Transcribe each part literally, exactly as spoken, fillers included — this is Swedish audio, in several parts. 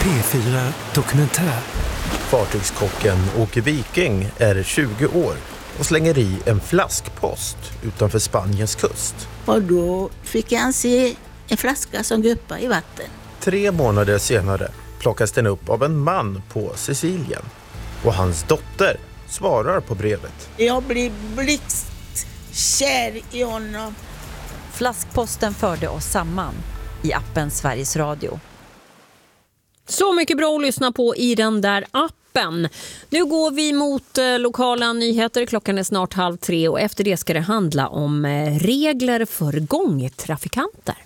P fyra Dokumentär. Fartygskocken Åke Viking är tjugo år och slänger i en flaskpost utanför Spaniens kust. Och då fick jag se en flaska som guppade i vatten. Tre månader senare plockas den upp av en man på Sicilien. Och hans dotter svarar på brevet. Jag blir blixtkär i honom. Flaskposten förde oss samman i appen Sveriges Radio. Så mycket bra att lyssna på i den där appen. Nu går vi mot eh, lokala nyheter. Klockan är snart halv tre och efter det ska det handla om eh, regler för gångtrafikanter.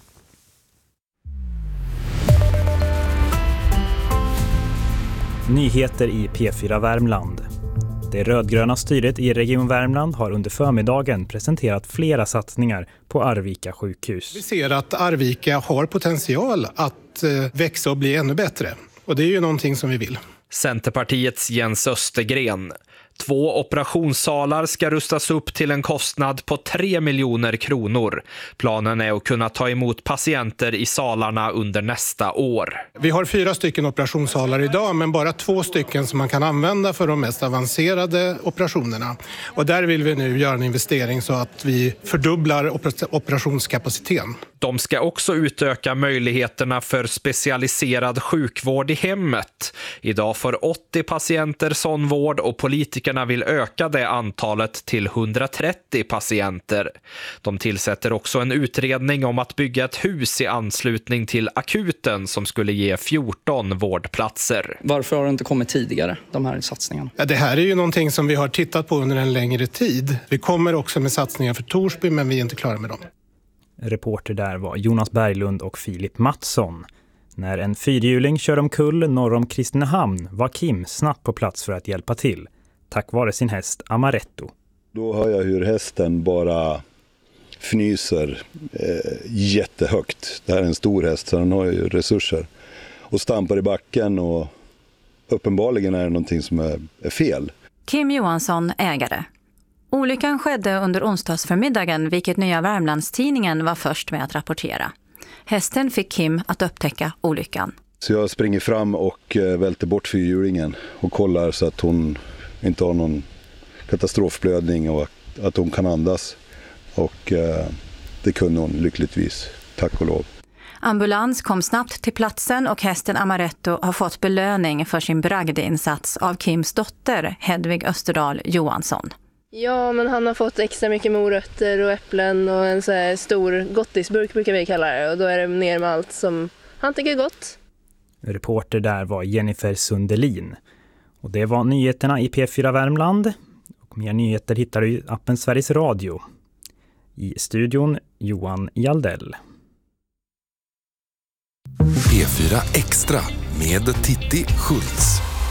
Nyheter i P fyra Värmland. Det rödgröna styret i Region Värmland har under förmiddagen presenterat flera satsningar på Arvika sjukhus. Vi ser att Arvika har potential att växa och bli ännu bättre. Och det är ju någonting som vi vill. Centerpartiets Jens Östergren. Två operationssalar ska rustas upp till en kostnad på tre miljoner kronor. Planen är att kunna ta emot patienter i salarna under nästa år. Vi har fyra stycken operationssalar idag, men bara två stycken som man kan använda för de mest avancerade operationerna. Och där vill vi nu göra en investering så att vi fördubblar operationskapaciteten. De ska också utöka möjligheterna för specialiserad sjukvård i hemmet. Idag får åttio patienter sån vård och politikerna vill öka det antalet till hundratrettio patienter. De tillsätter också en utredning om att bygga ett hus i anslutning till akuten som skulle ge fjorton vårdplatser. Varför har det inte kommit tidigare, de här satsningarna? Ja, det här är ju någonting som vi har tittat på under en längre tid. Vi kommer också med satsningar för Torsby, men vi är inte klara med dem. Reporter där var Jonas Berglund och Filip Mattsson. När en fyrhjuling kör omkull norr om Kristinehamn var Kim snabbt på plats för att hjälpa till, tack vare sin häst Amaretto. Då hör jag hur hästen bara fnyser eh, jättehögt. Det här är en stor häst så den har ju resurser. Och stampar i backen och uppenbarligen är det någonting som är, är fel. Kim Johansson, ägare. Olyckan skedde under onsdagsförmiddagen, vilket Nya Värmlandstidningen var först med att rapportera. Hästen fick Kim att upptäcka olyckan. Så jag springer fram och välter bort fyrhjulingen och kollar så att hon inte har någon katastrofblödning och att hon kan andas. Och eh, det kunde hon lyckligtvis, tack och lov. Ambulans kom snabbt till platsen och hästen Amaretto har fått belöning för sin bragdinsats av Kims dotter Hedvig Österdal Johansson. Ja, men han har fått extra mycket morötter och äpplen och en så här stor gottisburk brukar vi kalla det. Och då är det ner med allt som han tycker är gott. Reporter där var Jennifer Sundelin. Och det var nyheterna i P fyra Värmland. Och mer nyheter hittar du i appen Sveriges Radio. I studion Johan Jaldell. P fyra Extra med Titti Schultz.